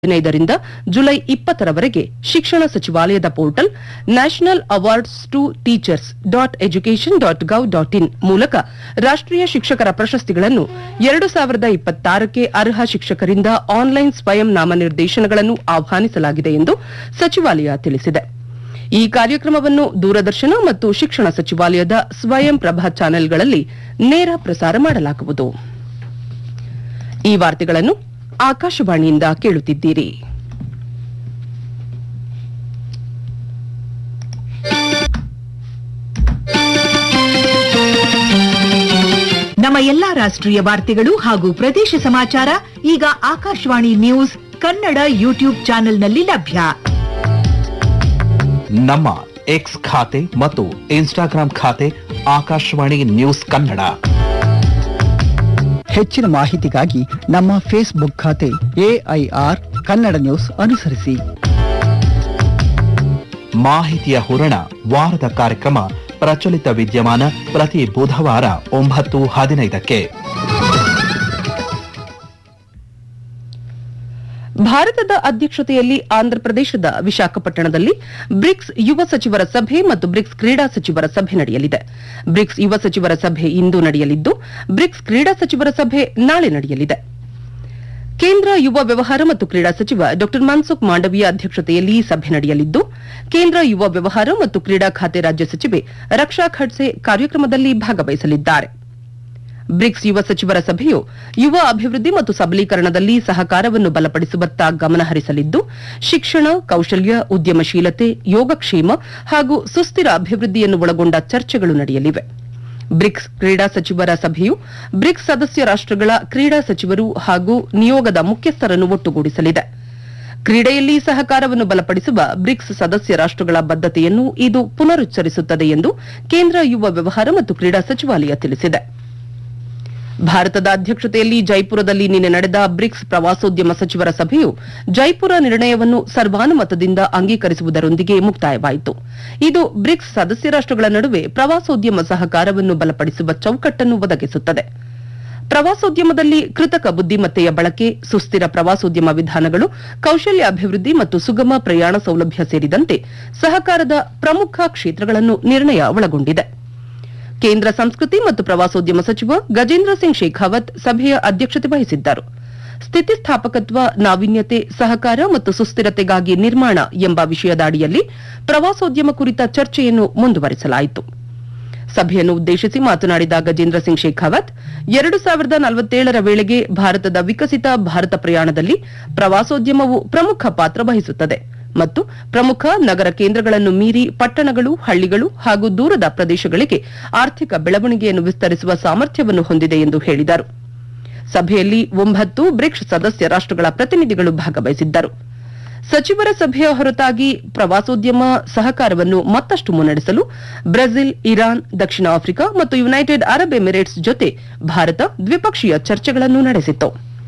15ರಿಂದ July 20ರವರೆಗೆ ಶಿಕ್ಷಣ ಸಚಿವಾಲಯದ portal national awards to teachers .education.gov.in ಮೂಲಕ ರಾಷ್ಟ್ರೀಯ ಶಿಕ್ಷಕರ ಪ್ರಶಸ್ತಿಗಳನ್ನು 2026ಕ್ಕೆ ಅರ್ಹ ಶಿಕ್ಷಕರಿಂದ ಆನ್ಲೈನ್ ಸ್ವಯಂ ನಾಮನಿರ್ದೇಶನಗಳನ್ನು ಆಹ್ವಾನಿಸಲಾಗಿದೆ ಎಂದು ಸಚಿವಾಲಯ ತಿಳಿಸಿದೆ. ಈ ಕಾರ್ಯಕ್ರಮವನ್ನು ದೂರದರ್ಶನ ಮತ್ತು ಶಿಕ್ಷಣ ಸಚಿವಾಲಯದ ಸ್ವಯಂ ಪ್ರಭಾ ಚಾನೆಲ್ಗಳಲ್ಲಿ ನೇರ ಪ್ರಸಾರ ಮಾಡಲಾಗುವುದು. ಈ ವಾರ್ತೆಗಳನ್ನು ಆಕಾಶವಾಣಿಯಿಂದ ಕೇಳುತ್ತಿದ್ದೀರಿ. ನಮ್ಮ ಎಲ್ಲಾ ರಾಷ್ಟ್ರೀಯ ವಾರ್ತೆಗಳು ಹಾಗೂ ಪ್ರದೇಶ ಸಮಾಚಾರ ಈಗ ಆಕಾಶವಾಣಿ ನ್ಯೂಸ್ ಕನ್ನಡ ಯೂಟ್ಯೂಬ್ ಚಾನೆಲ್ನಲ್ಲಿ ಲಭ್ಯ. ನಮ್ಮ ಎಕ್ಸ್ ಖಾತೆ ಮತ್ತು ಇನ್ಸ್ಟಾಗ್ರಾಂ ಖಾತೆ ಆಕಾಶವಾಣಿ ನ್ಯೂಸ್ ಕನ್ನಡ. ಹೆಚ್ಚಿನ ಮಾಹಿತಿಗಾಗಿ ನಮ್ಮ ಫೇಸ್ಬುಕ್ ಖಾತೆ AIR ಕನ್ನಡ ನ್ಯೂಸ್ ಅನುಸರಿಸಿ. ಮಾಹಿತಿಯ ಹೂರಣ ವಾರದ ಕಾರ್ಯಕ್ರಮ ಪ್ರಚಲಿತ ವಿದ್ಯಮಾನ ಪ್ರತಿ ಬುಧವಾರ 9:15ಕ್ಕೆ. ಭಾರತದ ಅಧ್ಯಕ್ಷತೆಯಲ್ಲಿ ಆಂಧ್ರಪ್ರದೇಶದ ವಿಶಾಖಪಟ್ಟಣದಲ್ಲಿ ಬ್ರಿಕ್ಸ್ ಯುವ ಸಚಿವರ ಸಭೆ ಮತ್ತು ಬ್ರಿಕ್ಸ್ ಕ್ರೀಡಾ ಸಚಿವರ ಸಭೆ ನಡೆಯಲಿದೆ. ಬ್ರಿಕ್ಸ್ ಯುವ ಸಚಿವರ ಸಭೆ ಇಂದು ನಡೆಯಲಿದ್ದು, ಬ್ರಿಕ್ಸ್ ಕ್ರೀಡಾ ಸಚಿವರ ಸಭೆ ನಾಳೆ ನಡೆಯಲಿದೆ. ಕೇಂದ್ರ ಯುವ ವ್ಯವಹಾರ ಮತ್ತು ಕ್ರೀಡಾ ಸಚಿವ ಡಾ ಮನ್ಸುಖ್ ಮಾಂಡವೀಯ ಅಧ್ಯಕ್ಷತೆಯಲ್ಲಿ ಸಭೆ ನಡೆಯಲಿದ್ದು, ಕೇಂದ್ರ ಯುವ ವ್ಯವಹಾರ ಮತ್ತು ಕ್ರೀಡಾ ಖಾತೆ ರಾಜ್ಯ ಸಚಿವೆ ರಕ್ಷಾ ಖಡ್ಸೆ ಕಾರ್ಯಕ್ರಮದಲ್ಲಿ ಭಾಗವಹಿಸಲಿದ್ದಾರೆ. ಬ್ರಿಕ್ಸ್ ಯುವ ಸಚಿವರ ಸಭೆಯು ಯುವ ಅಭಿವೃದ್ಧಿ ಮತ್ತು ಸಬಲೀಕರಣದಲ್ಲಿ ಸಹಕಾರವನ್ನು ಬಲಪಡಿಸುವತ್ತ ಗಮನ ಹರಿಸಲಿದ್ದು, ಶಿಕ್ಷಣ, ಕೌಶಲ್ಯ, ಉದ್ಯಮಶೀಲತೆ, ಯೋಗಕ್ಷೇಮ ಹಾಗೂ ಸುಸ್ಥಿರ ಅಭಿವೃದ್ಧಿಯನ್ನು ಒಳಗೊಂಡ ಚರ್ಚೆಗಳು ನಡೆಯಲಿವೆ. ಬ್ರಿಕ್ಸ್ ಕ್ರೀಡಾ ಸಚಿವರ ಸಭೆಯು ಬ್ರಿಕ್ಸ್ ಸದಸ್ಯ ರಾಷ್ಟಗಳ ಕ್ರೀಡಾ ಸಚಿವರು ಹಾಗೂ ನಿಯೋಗದ ಮುಖ್ಯಸ್ಥರನ್ನು ಒಟ್ಟುಗೂಡಿಸಲಿದೆ. ಕ್ರೀಡೆಯಲ್ಲಿ ಸಹಕಾರವನ್ನು ಬಲಪಡಿಸುವ ಬ್ರಿಕ್ಸ್ ಸದಸ್ಯ ರಾಷ್ಟಗಳ ಬದ್ಧತೆಯನ್ನು ಇದು ಪುನರುಚ್ಚರಿಸುತ್ತದೆ ಎಂದು ಕೇಂದ್ರ ಯುವ ವ್ಯವಹಾರ ಮತ್ತು ಕ್ರೀಡಾ ಸಚಿವಾಲಯ ತಿಳಿಸಿದೆ. ಭಾರತದ ಅಧ್ಯಕ್ಷತೆಯಲ್ಲಿ ಜೈಪುರದಲ್ಲಿ ನಿನ್ನೆ ನಡೆದ ಬ್ರಿಕ್ಸ್ ಪ್ರವಾಸೋದ್ಯಮ ಸಚಿವರ ಸಭೆಯು ಜೈಪುರ ನಿರ್ಣಯವನ್ನು ಸರ್ವಾನುಮತದಿಂದ ಅಂಗೀಕರಿಸುವುದರೊಂದಿಗೆ ಮುಕ್ತಾಯವಾಯಿತು. ಇದು ಬ್ರಿಕ್ಸ್ ಸದಸ್ಯ ರಾಷ್ಟಗಳ ನಡುವೆ ಪ್ರವಾಸೋದ್ಯಮ ಸಹಕಾರವನ್ನು ಬಲಪಡಿಸುವ ಚೌಕಟ್ಟನ್ನು ಒದಗಿಸುತ್ತದೆ. ಪ್ರವಾಸೋದ್ಯಮದಲ್ಲಿ ಕೃತಕ ಬುದ್ದಿಮತ್ತೆಯ ಬಳಕೆ, ಸುಸ್ಥಿರ ಪ್ರವಾಸೋದ್ಯಮ ವಿಧಾನಗಳು, ಕೌಶಲ್ಯ ಅಭಿವೃದ್ಧಿ ಮತ್ತು ಸುಗಮ ಪ್ರಯಾಣ ಸೌಲಭ್ಯ ಸೇರಿದಂತೆ ಸಹಕಾರದ ಪ್ರಮುಖ ಕ್ಷೇತ್ರಗಳನ್ನು ನಿರ್ಣಯ ಒಳಗೊಂಡಿದೆ. ಕೇಂದ್ರ ಸಂಸ್ಕೃತಿ ಮತ್ತು ಪ್ರವಾಸೋದ್ಯಮ ಸಚಿವ ಗಜೇಂದ್ರ ಸಿಂಗ್ ಶೇಖಾವತ್ ಸಭೆಯ ಅಧ್ಯಕ್ಷತೆ ವಹಿಸಿದ್ದರು. ಸ್ಥಿತಿಸ್ಥಾಪಕತ್ವ, ನಾವೀನ್ಯತೆ, ಸಹಕಾರ ಮತ್ತು ಸುಸ್ಥಿರತೆಗಾಗಿ ನಿರ್ಮಾಣ ಎಂಬ ವಿಷಯದ ಅಡಿಯಲ್ಲಿ ಪ್ರವಾಸೋದ್ಯಮ ಕುರಿತ ಚರ್ಚೆಯನ್ನು ಮುಂದುವರಿಸಲಾಯಿತು. ಸಭೆಯನ್ನು ಉದ್ದೇಶಿಸಿ ಮಾತನಾಡಿದ ಗಜೇಂದ್ರ ಸಿಂಗ್ ಶೇಖಾವತ್, 2047ರ ವೇಳೆಗೆ ಭಾರತದ ವಿಕಸಿತ ಭಾರತ ಪ್ರಯಾಣದಲ್ಲಿ ಪ್ರವಾಸೋದ್ಯಮವು ಪ್ರಮುಖ ಪಾತ್ರ ವಹಿಸುತ್ತದೆ ಮತ್ತು ಪ್ರಮುಖ ನಗರ ಕೇಂದ್ರಗಳನ್ನು ಮೀರಿ ಪಟ್ಟಣಗಳು, ಹಳ್ಳಿಗಳು ಹಾಗೂ ದೂರದ ಪ್ರದೇಶಗಳಿಗೆ ಆರ್ಥಿಕ ಬೆಳವಣಿಗೆಯನ್ನು ವಿಸ್ತರಿಸುವ ಸಾಮರ್ಥ್ಯವನ್ನು ಹೊಂದಿದೆ ಎಂದು ಹೇಳಿದರು. ಸಭೆಯಲ್ಲಿ 9 ಬ್ರಿಕ್ಸ್ ಸದಸ್ಯ ರಾಷ್ಟಗಳ ಪ್ರತಿನಿಧಿಗಳು ಭಾಗವಹಿಸಿದ್ದರು. ಸಚಿವರ ಸಭೆಯ ಹೊರತಾಗಿ ಪ್ರವಾಸೋದ್ಯಮ ಸಹಕಾರವನ್ನು ಮತ್ತಷ್ಟು ಮುನ್ನಡೆಸಲು ಬ್ರೆಜಿಲ್, ಇರಾನ್, ದಕ್ಷಿಣ ಆಫ್ರಿಕಾ ಮತ್ತು ಯುನೈಟೆಡ್ ಅರಬ್ ಎಮಿರೇಟ್ಸ್ ಜೊತೆ ಭಾರತ ದ್ವಿಪಕ್ಷೀಯ ಚರ್ಚೆಗಳನ್ನು ನಡೆಸಿತು.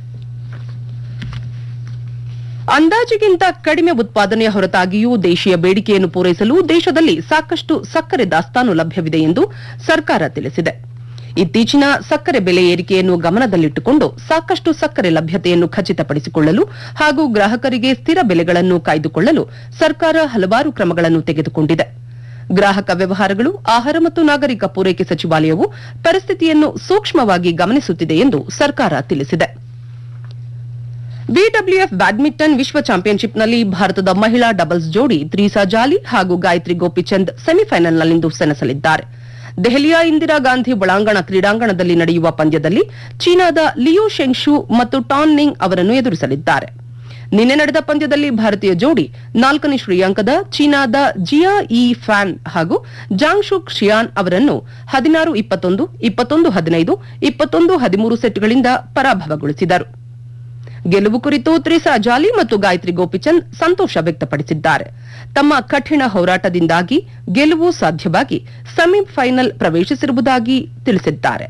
ಅಂದಾಜಿಗಿಂತ ಕಡಿಮೆ ಉತ್ಪಾದನೆಯ ಹೊರತಾಗಿಯೂ ದೇಶೀಯ ಬೇಡಿಕೆಯನ್ನು ಪೂರೈಸಲು ದೇಶದಲ್ಲಿ ಸಾಕಷ್ಟು ಸಕ್ಕರೆ ದಾಸ್ತಾನು ಲಭ್ಯವಿದೆ ಎಂದು ಸರ್ಕಾರ ತಿಳಿಸಿದೆ. ಇತ್ತೀಚಿನ ಸಕ್ಕರೆ ಬೆಲೆ ಏರಿಕೆಯನ್ನು ಗಮನದಲ್ಲಿಟ್ಟುಕೊಂಡು ಸಾಕಷ್ಟು ಸಕ್ಕರೆ ಲಭ್ಯತೆಯನ್ನು ಖಚಿತಪಡಿಸಿಕೊಳ್ಳಲು ಹಾಗೂ ಗ್ರಾಹಕರಿಗೆ ಸ್ಥಿರ ಬೆಲೆಗಳನ್ನು ಕಾಯ್ದುಕೊಳ್ಳಲು ಸರ್ಕಾರ ಹಲವಾರು ಕ್ರಮಗಳನ್ನು ತೆಗೆದುಕೊಂಡಿದೆ. ಗ್ರಾಹಕ ವ್ಯವಹಾರಗಳು, ಆಹಾರ ಮತ್ತು ನಾಗರಿಕ ಪೂರೈಕೆ ಸಚಿವಾಲಯವು ಪರಿಸ್ಥಿತಿಯನ್ನು ಸೂಕ್ಷ್ಮವಾಗಿ ಗಮನಿಸುತ್ತಿದೆ ಎಂದು ಸರ್ಕಾರ ತಿಳಿಸಿದೆ. ಬಿಡಬ್ಲ್ಯೂಎಫ್ ಬ್ಯಾಡ್ಮಿಂಟನ್ ವಿಶ್ವ ಚಾಂಪಿಯನ್ಶಿಪ್ನಲ್ಲಿ ಭಾರತದ ಮಹಿಳಾ ಡಬಲ್ಸ್ ಜೋಡಿ ತ್ರಿಸಾ ಜಾಲಿ ಹಾಗೂ ಗಾಯತ್ರಿ ಗೋಪಿಚಂದ್ ಸೆಮಿಫೈನಲ್ನಲ್ಲಿಂದು ಸೆಣಸಲಿದ್ದಾರೆ. ದೆಹಲಿಯ ಇಂದಿರಾ ಗಾಂಧಿ ಒಳಾಂಗಣ ಕ್ರೀಡಾಂಗಣದಲ್ಲಿ ನಡೆಯುವ ಪಂದ್ಯದಲ್ಲಿ ಚೀನಾದ ಲಿಯು ಶೆಂಗ್ಶು ಮತ್ತು ಟಾನ್ ನಿಂಗ್ ಅವರನ್ನು ಎದುರಿಸಲಿದ್ದಾರೆ. ನಿನ್ನೆ ನಡೆದ ಪಂದ್ಯದಲ್ಲಿ ಭಾರತೀಯ ಜೋಡಿ 4ನೇ ಶ್ರೇಯಾಂಕದ ಚೀನಾದ ಜಿಯಾ ಇ ಫ್ಯಾನ್ ಹಾಗೂ ಜಾಂಗ್ ಶುಕ್ ಶಿಯಾನ್ ಅವರನ್ನು 16-21, 21-15, 21-13 ಸೆಟ್ಗಳಿಂದ ಪರಾಭವಗೊಳಿಸಿದರು. ಗೆಲುವು ಕುರಿತು ತ್ರಿಸಾ ಜಾಲಿ ಮತ್ತು ಗಾಯತ್ರಿ ಗೋಪಿಚಂದ್ ಸಂತೋಷ ವ್ಯಕ್ತಪಡಿಸಿದ್ದಾರೆ. ತಮ್ಮ ಕಠಿಣ ಹೋರಾಟದಿಂದಾಗಿ ಗೆಲುವು ಸಾಧ್ಯವಾಗಿ ಸೆಮಿಫೈನಲ್ ಪ್ರವೇಶಿಸಿರುವುದಾಗಿ ತಿಳಿಸಿದ್ದಾರೆ.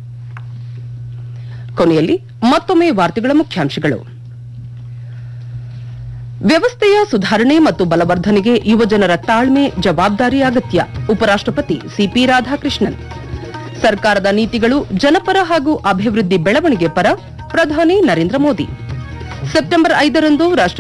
ಕೊನೆಯಲ್ಲಿ ಮತ್ತೊಮ್ಮೆ ವಾರ್ತೆಗಳ ಮುಖ್ಯಾಂಶಗಳು. ವ್ಯವಸ್ಥೆಯ ಸುಧಾರಣೆ ಮತ್ತು ಬಲವರ್ಧನೆಗೆ ಯುವಜನರ ತಾಳ್ಮೆ, ಜವಾಬ್ದಾರಿ ಅಗತ್ಯ. ಉಪರಾಷ್ಟಪತಿ ಸಿಪಿ ರಾಧಾಕೃಷ್ಣನ್. ಸರ್ಕಾರದ ನೀತಿಗಳು ಜನಪರ ಹಾಗೂ ಅಭಿವೃದ್ಧಿ ಬೆಳವಣಿಗೆ ಪರ. ಪ್ರಧಾನಿ ನರೇಂದ್ರ ಮೋದಿ. ಸೆಪ್ಟೆಂಬರ್ 5ರಂದು